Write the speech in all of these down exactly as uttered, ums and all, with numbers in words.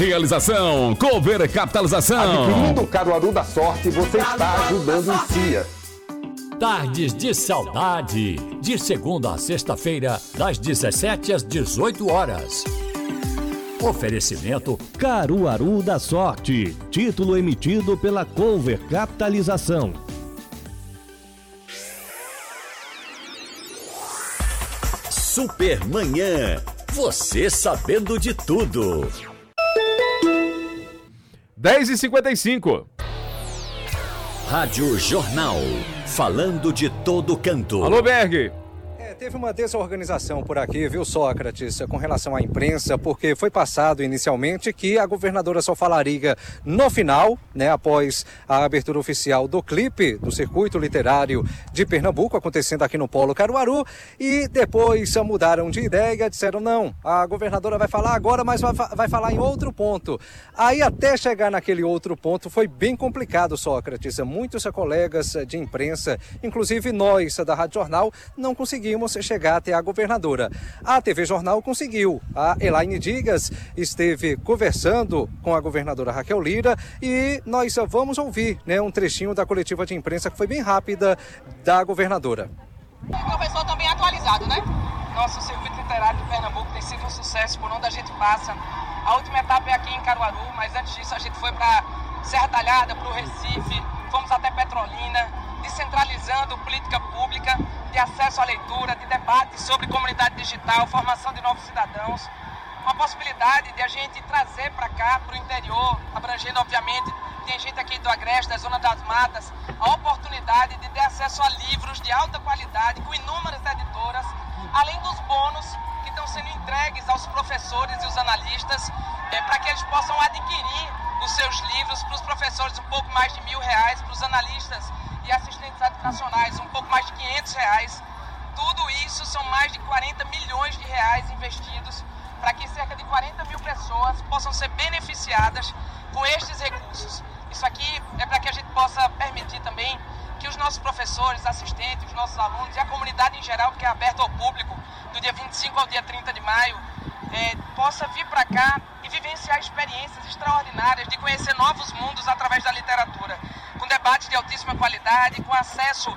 Realização, Cover Capitalização. Adquirindo o Caruaru da Sorte, você está ajudando o C I A. Tardes de Saudade, de segunda a sexta-feira, das dezessete às dezoito horas. Oferecimento Caruaru da Sorte, título emitido pela Cover Capitalização. Supermanhã, você sabendo de tudo. dez e cinquenta e cinco. Rádio Jornal, falando de todo canto. Alô, Berg. É, teve uma desorganização por aqui, viu, Sócrates, com relação à imprensa, porque foi passado inicialmente que a governadora só falaria no final, né, após a abertura oficial do clipe do Circuito Literário de Pernambuco, acontecendo aqui no Polo Caruaru, e depois mudaram de ideia, disseram não, a governadora vai falar agora, mas vai, vai falar em outro ponto. Aí até chegar naquele outro ponto foi bem complicado, Sócrates. Muitos colegas de imprensa, inclusive nós da Rádio Jornal, não conseguimos chegar até a governadora. A T V Jornal conseguiu. A Elaine Digas esteve conversando com a governadora Raquel Lira e nós vamos ouvir, né, um trechinho da coletiva de imprensa que foi bem rápida da governadora. Professor, também atualizado, né? Nosso circuito literário de Pernambuco tem sido um sucesso por onde a gente passa. A última etapa é aqui em Caruaru, mas antes disso a gente foi para Serra Talhada, para o Recife, fomos até Petrolina, descentralizando política pública, de acesso à leitura, de debate sobre comunidade digital, formação de novos cidadãos. Uma possibilidade de a gente trazer para cá, para o interior, abrangendo, obviamente, tem gente aqui do Agreste, da Zona das Matas, a oportunidade de ter acesso a livros de alta qualidade, com inúmeras editoras, além dos bônus que estão sendo entregues aos professores e os analistas, é, para que eles possam adquirir os seus livros, para os professores um pouco mais de mil reais, para os analistas e assistentes educacionais um pouco mais de quinhentos reais. Tudo isso são mais de quarenta milhões de reais investidos para que cerca de quarenta mil pessoas possam ser beneficiadas com estes recursos. Isso aqui é para que a gente possa permitir também que os nossos professores, assistentes, os nossos alunos e a comunidade em geral, que é aberta ao público do dia vinte e cinco ao dia trinta de maio, é, possa vir para cá e vivenciar experiências extraordinárias de conhecer novos mundos através da literatura, com debates de altíssima qualidade, com acesso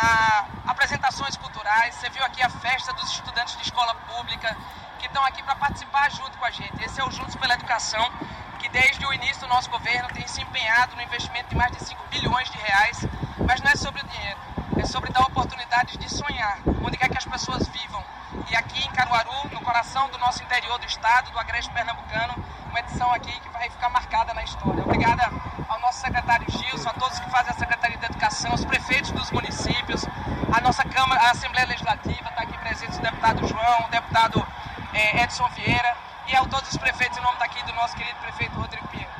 a apresentações culturais. Você viu aqui a festa dos estudantes de escola pública que estão aqui para participar junto com a gente. Esse é o Juntos pela Educação, que desde o início do nosso governo tem se empenhado no investimento de mais de cinco bilhões de reais, mas não é sobre o dinheiro, é sobre dar oportunidades de sonhar, onde quer que as pessoas vivam. E aqui em Caruaru, no coração do nosso interior do estado, do Agreste Pernambucano, uma edição aqui que vai ficar marcada na história. Obrigada ao nosso secretário Gilson, a todos que fazem a Secretaria de Educação, aos prefeitos dos municípios, a nossa Câmara, a Assembleia Legislativa, está aqui presente o deputado João, o deputado é, Edson Vieira, e a todos os prefeitos em nome daqui do nosso querido prefeito Rodrigo Pinheiro.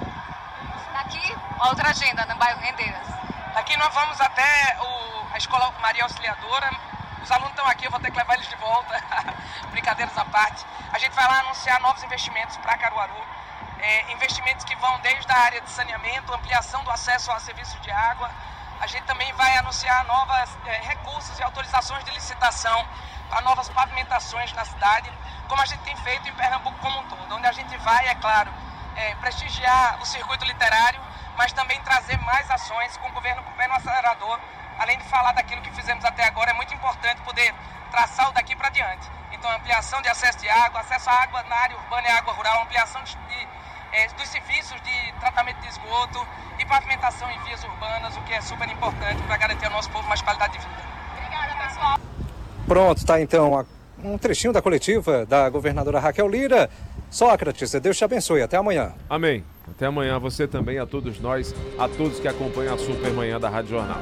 Daqui, outra agenda no bairro Rendeiras. Daqui nós vamos até o, a Escola Maria Auxiliadora. Os alunos estão aqui, eu vou ter que levar eles de volta. Brincadeiras à parte. A gente vai lá anunciar novos investimentos para Caruaru. É, investimentos que vão desde a área de saneamento, ampliação do acesso a serviços de água. A gente também vai anunciar novos é, recursos e autorizações de licitação para novas pavimentações na cidade, como a gente tem feito em Pernambuco como um todo, onde a gente vai, é claro, é, prestigiar o circuito literário, mas também trazer mais ações com o governo com o pé no acelerador. Além de falar daquilo que fizemos até agora, é muito importante poder traçar o daqui para diante. Então, ampliação de acesso de água, acesso à água na área urbana e água rural, ampliação de, de, é, dos serviços de tratamento de esgoto e pavimentação em vias urbanas, o que é super importante para garantir ao nosso povo mais qualidade de vida. Obrigada, pessoal. Pronto, tá então um trechinho da coletiva da governadora Raquel Lira. Sócrates, Deus te abençoe. Até amanhã. Amém. Até amanhã, você também, a todos nós, a todos que acompanham a Supermanhã da Rádio Jornal.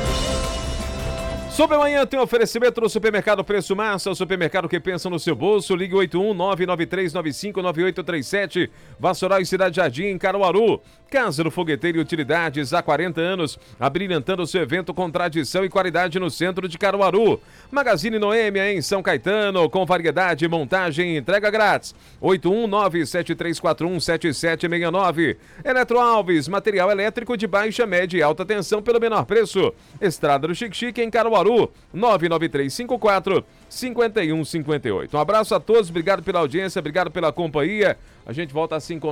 Supermanhã tem oferecimento do Supermercado Preço Massa, o supermercado que pensa no seu bolso. Ligue oito um nove nove três nove cinco nove oito três sete, Vassoural e Cidade Jardim, em Caruaru. Casa do Fogueteiro e Utilidades, há quarenta anos, abrilhantando seu evento com tradição e qualidade no centro de Caruaru. Magazine Noêmia, em São Caetano, com variedade, montagem e entrega grátis. oito um nove sete três quatro um sete sete seis nove. Eletro Alves, material elétrico de baixa, média e alta tensão pelo menor preço. Estrada do Chique Chique, em Caruaru. nove nove três cinco quatro cinco um cinco oito. Um abraço a todos, obrigado pela audiência, obrigado pela companhia. A gente volta a se encontrar.